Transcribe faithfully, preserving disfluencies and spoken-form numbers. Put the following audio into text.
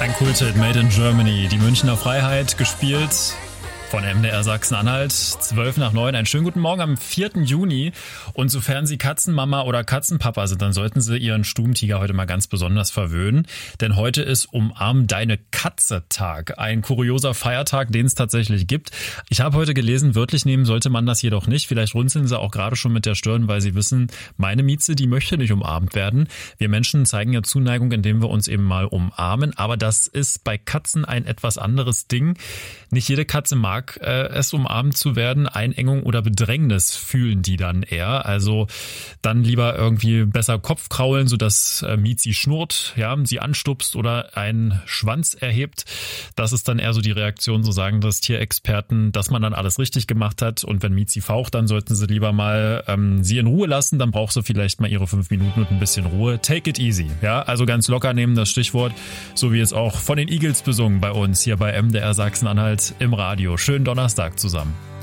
Ein Kulthit made in Germany. Die Münchner Freiheit gespielt von M D R Sachsen-Anhalt. zwölf nach neun. Einen schönen guten Morgen am vierten Juni. Und sofern Sie Katzenmama oder Katzenpapa sind, dann sollten Sie Ihren Stubentiger heute mal ganz besonders verwöhnen. Denn heute ist Umarm deine Katze-Tag. Ein kurioser Feiertag, den es tatsächlich gibt. Ich habe heute gelesen, wörtlich nehmen sollte man das jedoch nicht. Vielleicht runzeln Sie auch gerade schon mit der Stirn, weil Sie wissen, meine Mieze, die möchte nicht umarmt werden. Wir Menschen zeigen ja Zuneigung, indem wir uns eben mal umarmen. Aber das ist bei Katzen ein etwas anderes Ding. Nicht jede Katze mag äh, es, umarmt zu werden. Einengung oder Bedrängnis fühlen die dann eher. Also dann lieber irgendwie besser Kopf kraulen, sodass äh, Miezi schnurrt, ja, sie anstupst oder einen Schwanz erhebt. Das ist dann eher so die Reaktion, so sagen das Tierexperten, dass man dann alles richtig gemacht hat. Und wenn Miezi faucht, dann sollten sie lieber mal ähm, sie in Ruhe lassen. Dann braucht sie vielleicht mal ihre fünf Minuten und ein bisschen Ruhe. Take it easy. Ja, also ganz locker nehmen, das Stichwort, so wie es auch von den Eagles besungen bei uns hier bei M D R Sachsen-Anhalt im Radio. Schönen Donnerstag zusammen.